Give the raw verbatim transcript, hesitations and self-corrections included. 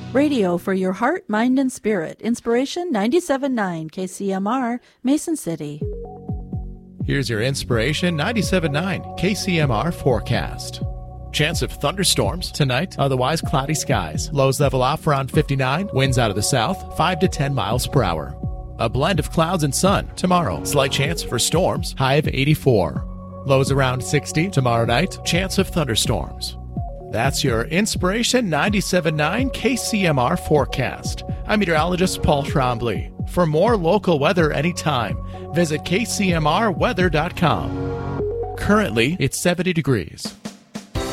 Radio for your heart, mind, and spirit. Inspiration ninety-seven point nine K C M R, Mason City. Here's your Inspiration ninety-seven point nine K C M R forecast. Chance of thunderstorms tonight, otherwise cloudy skies. Lows level off around fifty-nine, winds out of the south, five to ten miles per hour. A blend of clouds and sun tomorrow. Slight chance for storms, high of eighty-four. Lows around sixty tomorrow night, chance of thunderstorms. That's your Inspiration ninety-seven point nine K C M R forecast. I'm meteorologist Paul Trombley. For more local weather anytime, visit K C M R weather dot com. Currently, it's seventy degrees.